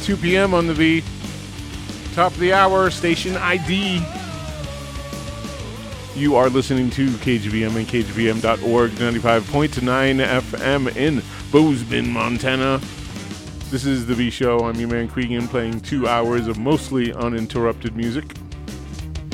2 p.m. on the V. Top of the hour, station ID. You are listening to KGVM and KGVM.org, 95.9 FM in Bozeman, Montana. This is the V Show. I'm your man Cregan, playing 2 hours of mostly uninterrupted music.